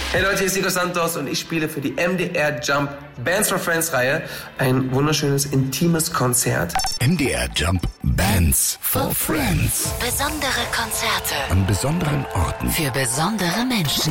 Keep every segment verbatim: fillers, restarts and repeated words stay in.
Hey Leute, hier ist Nico Santos und ich spiele für die M D R Jump Bands for Friends Reihe ein wunderschönes, intimes Konzert. M D R Jump Bands for Friends. Besondere Konzerte. An besonderen Orten. Für besondere Menschen.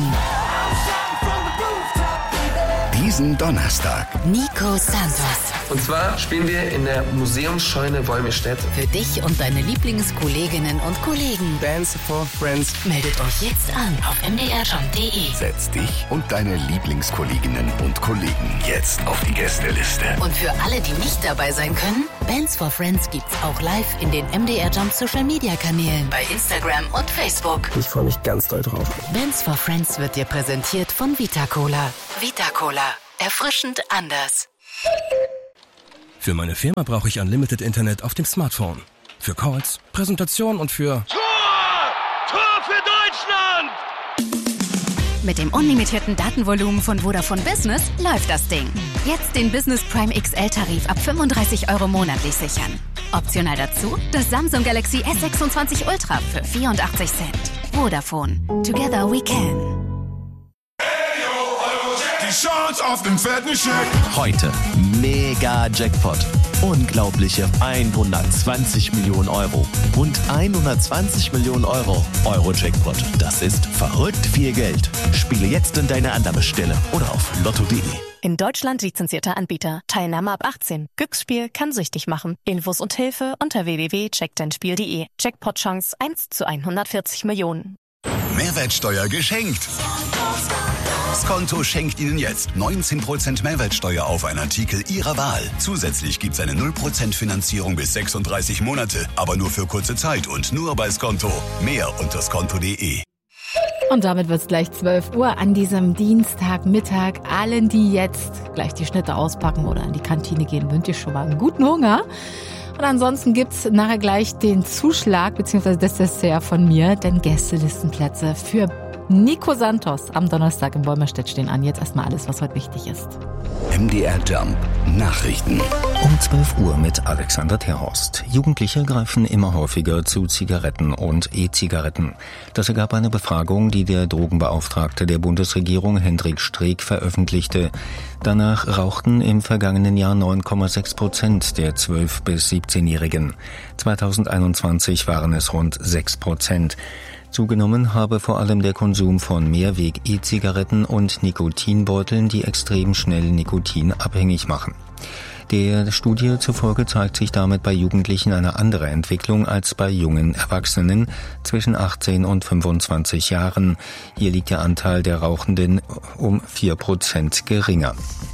Diesen Donnerstag. Nico Santos. Und zwar spielen wir in der Museumsscheune Wolmirstedt. Für dich und deine Lieblingskolleginnen und Kollegen. Bands for Friends. Meldet euch jetzt an auf m d r jump punkt d e. Setz dich und deine Lieblingskolleginnen und Kollegen jetzt auf die Gästeliste. Und für alle, die nicht dabei sein können, Bands for Friends gibt's auch live in den M D R Jump Social Media Kanälen bei Instagram und Facebook. Ich freue mich ganz doll drauf. Bands for Friends wird dir präsentiert von Vita Cola. Vita Cola. Erfrischend anders. Für meine Firma brauche ich Unlimited Internet auf dem Smartphone. Für Calls, Präsentation und für... Tor! Tor für Deutschland! Mit dem unlimitierten Datenvolumen von Vodafone Business läuft das Ding. Jetzt den Business Prime X L-Tarif ab fünfunddreißig Euro monatlich sichern. Optional dazu das Samsung Galaxy S sechsundzwanzig Ultra für vierundachtzig Cent. Vodafone. Together we can. Die Chance auf den fetten Scheck. Heute mega Jackpot. Unglaubliche hundertzwanzig Millionen Euro. Und hundertzwanzig Millionen Euro. Euro-Jackpot. Das ist verrückt viel Geld. Spiele jetzt in deiner Annahmestelle oder auf lotto punkt de. In Deutschland lizenzierter Anbieter. Teilnahme ab achtzehn. Glücksspiel kann süchtig machen. Infos und Hilfe unter w w w punkt check dein spiel punkt de. Jackpot-Chance eins zu hundertvierzig Millionen. Mehrwertsteuer geschenkt. Skonto schenkt Ihnen jetzt neunzehn Prozent Mehrwertsteuer auf einen Artikel Ihrer Wahl. Zusätzlich gibt es eine null Prozent Finanzierung bis sechsunddreißig Monate, aber nur für kurze Zeit und nur bei Skonto. Mehr unter skonto punkt de. Und damit wird es gleich zwölf Uhr an diesem Dienstagmittag. Allen, die jetzt gleich die Schnitte auspacken oder in die Kantine gehen, wünsche ich schon mal einen guten Hunger. Und ansonsten gibt's nachher gleich den Zuschlag bzw. das Dessert von mir, denn Gästelistenplätze für Nico Santos am Donnerstag in Wolmirstedt stehen an. Jetzt erstmal alles, was heute wichtig ist. M D R Jump Nachrichten. Um zwölf Uhr mit Alexander Terhorst. Jugendliche greifen immer häufiger zu Zigaretten und E-Zigaretten. Das ergab eine Befragung, die der Drogenbeauftragte der Bundesregierung Hendrik Streeck veröffentlichte. Danach rauchten im vergangenen Jahr neun Komma sechs Prozent der zwölf- bis siebzehnjährigen. zweitausendeinundzwanzig waren es rund sechs Prozent. Zugenommen habe vor allem der Konsum von Mehrweg-E-Zigaretten und Nikotinbeuteln, die extrem schnell Nikotin abhängig machen. Der Studie zufolge zeigt sich damit bei Jugendlichen eine andere Entwicklung als bei jungen Erwachsenen zwischen achtzehn und fünfundzwanzig Jahren. Hier liegt der Anteil der Rauchenden um vier Prozent geringer.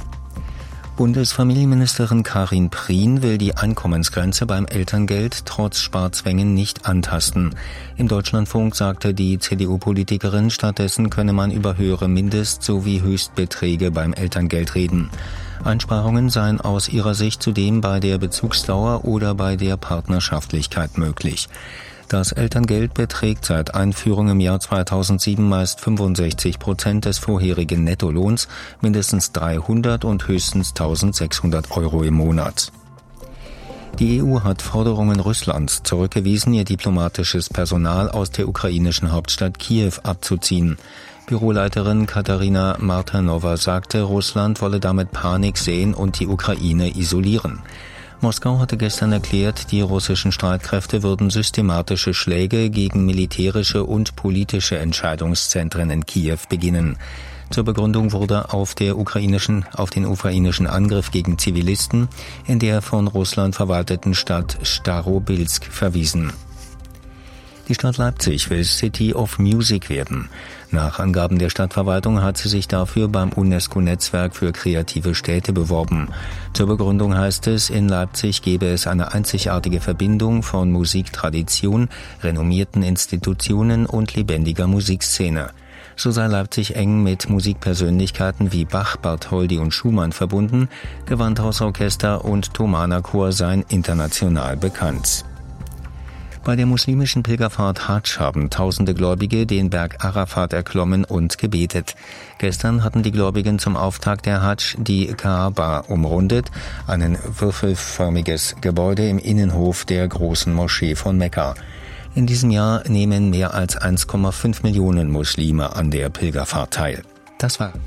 Bundesfamilienministerin Karin Prien will die Einkommensgrenze beim Elterngeld trotz Sparzwängen nicht antasten. Im Deutschlandfunk sagte die C D U-Politikerin, stattdessen könne man über höhere Mindest- sowie Höchstbeträge beim Elterngeld reden. Einsparungen seien aus ihrer Sicht zudem bei der Bezugsdauer oder bei der Partnerschaftlichkeit möglich. Das Elterngeld beträgt seit Einführung im Jahr zweitausendsieben meist fünfundsechzig Prozent des vorherigen Nettolohns, mindestens dreihundert und höchstens eintausendsechshundert Euro im Monat. Die E U hat Forderungen Russlands zurückgewiesen, ihr diplomatisches Personal aus der ukrainischen Hauptstadt Kiew abzuziehen. Büroleiterin Katarina Martynova sagte, Russland wolle damit Panik säen und die Ukraine isolieren. Moskau hatte gestern erklärt, die russischen Streitkräfte würden systematische Schläge gegen militärische und politische Entscheidungszentren in Kiew beginnen. Zur Begründung wurde auf, der ukrainischen, auf den ukrainischen Angriff gegen Zivilisten in der von Russland verwalteten Stadt Starobilsk verwiesen. Die Stadt Leipzig will City of Music werden. Nach Angaben der Stadtverwaltung hat sie sich dafür beim UNESCO-Netzwerk für kreative Städte beworben. Zur Begründung heißt es, in Leipzig gebe es eine einzigartige Verbindung von Musiktradition, renommierten Institutionen und lebendiger Musikszene. So sei Leipzig eng mit Musikpersönlichkeiten wie Bach, Bartholdy und Schumann verbunden, Gewandhausorchester und Thomaner Chor seien international bekannt. Bei der muslimischen Pilgerfahrt Hadsch haben tausende Gläubige den Berg Arafat erklommen und gebetet. Gestern hatten die Gläubigen zum Auftakt der Hadsch die Kaaba umrundet, ein würfelförmiges Gebäude im Innenhof der großen Moschee von Mekka. In diesem Jahr nehmen mehr als eins Komma fünf Millionen Muslime an der Pilgerfahrt teil. Das war...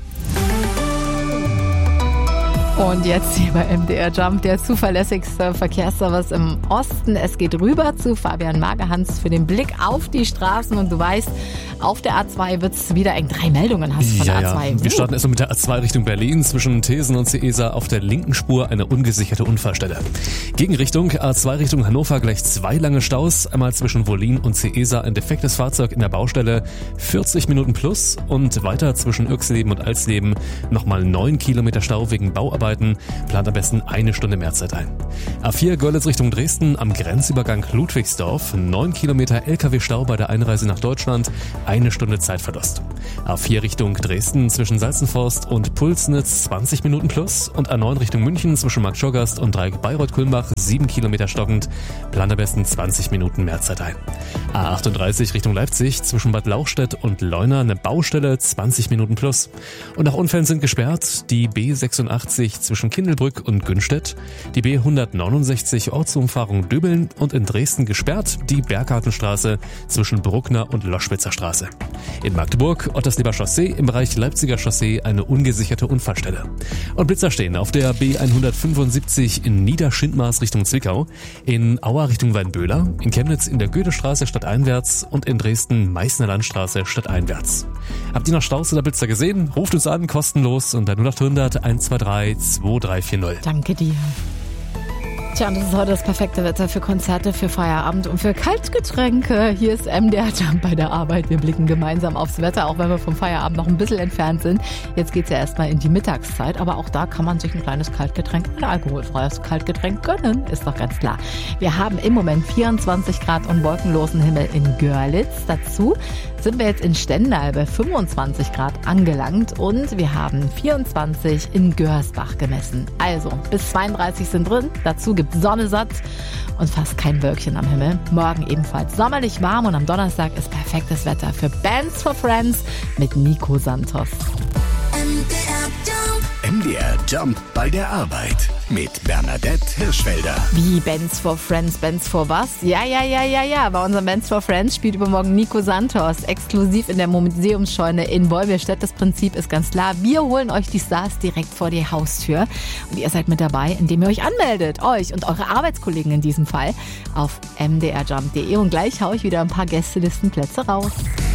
Und jetzt hier bei M D R Jump, der zuverlässigste Verkehrsservice im Osten. Es geht rüber zu Fabian Magerhans für den Blick auf die Straßen. Und du weißt, auf der A zwei wird es wieder eng. Drei Meldungen hast du von ja, der A zwei. Ja. Wir starten erstmal mit der A zwei Richtung Berlin. Zwischen Thesen und Ceesa auf der linken Spur eine ungesicherte Unfallstelle. Gegenrichtung A zwei Richtung Hannover gleich zwei lange Staus. Einmal zwischen Wollin und Ceesa ein defektes Fahrzeug in der Baustelle. vierzig Minuten plus. Und weiter zwischen Irxleben und Alsleben nochmal neun Kilometer Stau wegen Bauarbeiten. Plant am besten eine Stunde mehr Zeit ein. A vier Görlitz Richtung Dresden am Grenzübergang Ludwigsdorf. neun Kilometer L K W-Stau bei der Einreise nach Deutschland. Eine Stunde Zeitverlust. A vier Richtung Dresden zwischen Salzenforst und Pulsnitz zwanzig Minuten plus. Und A neun Richtung München zwischen Markt Schorgast und Dreieck Bayreuth-Kulmbach sieben Kilometer stockend. Plant am besten zwanzig Minuten mehr Zeit ein. A achtunddreißig Richtung Leipzig zwischen Bad Lauchstädt und Leuna eine Baustelle zwanzig Minuten plus. Und nach Unfällen sind gesperrt die B sechsundachtzig zwischen Kindelbrück und Günstedt, die B hundertneunundsechzig Ortsumfahrung Döbeln und in Dresden gesperrt die Berggartenstraße zwischen Bruckner und Loschwitzer Straße. In Magdeburg Ottersleber Chaussee im Bereich Leipziger Chaussee eine ungesicherte Unfallstelle. Und Blitzer stehen auf der B hundertfünfundsiebzig in Niederschindmaß Richtung Zwickau, in Aua Richtung Weinböhler, in Chemnitz in der Goethestraße stadteinwärts und in Dresden Meißner Landstraße stadteinwärts. Habt ihr noch Staus oder Blitzer gesehen? Ruft uns an, kostenlos unter null acht hundert eins zwei drei zwei drei vier null. Danke dir. Tja, und das ist heute das perfekte Wetter für Konzerte, für Feierabend und für Kaltgetränke. Hier ist M D R Jump bei der Arbeit. Wir blicken gemeinsam aufs Wetter, auch wenn wir vom Feierabend noch ein bisschen entfernt sind. Jetzt geht's ja erstmal in die Mittagszeit, aber auch da kann man sich ein kleines Kaltgetränk, ein alkoholfreies Kaltgetränk gönnen, ist doch ganz klar. Wir haben im Moment vierundzwanzig Grad und wolkenlosen Himmel in Görlitz. Dazu sind wir jetzt in Stendal bei fünfundzwanzig Grad angelangt und wir haben vierundzwanzig in Görsbach gemessen. Also bis zweiunddreißig sind drin, dazu gibt Sonne satt und fast kein Wölkchen am Himmel. Morgen ebenfalls sommerlich warm und am Donnerstag ist perfektes Wetter für Bands for Friends mit Nico Santos. M D R Jump bei der Arbeit mit Bernadette Hirschfelder. Wie Bands for Friends, Bands for was? Ja, ja, ja, ja, ja. Bei unserem Bands for Friends spielt übermorgen Nico Santos exklusiv in der Museumsscheune in Wolmirstedt. Das Prinzip ist ganz klar. Wir holen euch die Stars direkt vor die Haustür. Und ihr seid mit dabei, indem ihr euch anmeldet. Euch und eure Arbeitskollegen in diesem Fall auf m d r jump punkt d e. Und gleich haue ich wieder ein paar Gästelistenplätze raus.